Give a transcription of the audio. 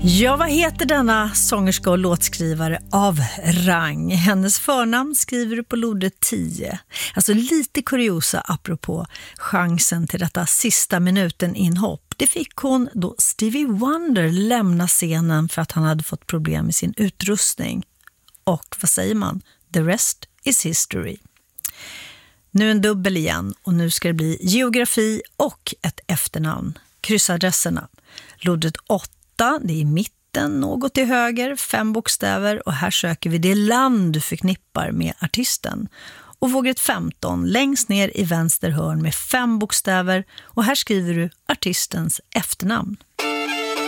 Ja, vad heter denna sångerska och låtskrivare av rang? Hennes förnamn skriver du på lodret 10. Alltså lite kuriosa apropå chansen till detta sista minuten inhopp. Det fick hon då Stevie Wonder lämna scenen för att han hade fått problem med sin utrustning. Och vad säger man? The rest is history. Nu en dubbel igen och nu ska det bli geografi och ett efternamn. Kryssadresserna. Lodret 8. Det är i mitten, något till höger, 5 bokstäver och här söker vi det land du förknippar med artisten. Och vågret 15 längst ner i vänster hörn med 5 bokstäver och här skriver du artistens efternamn.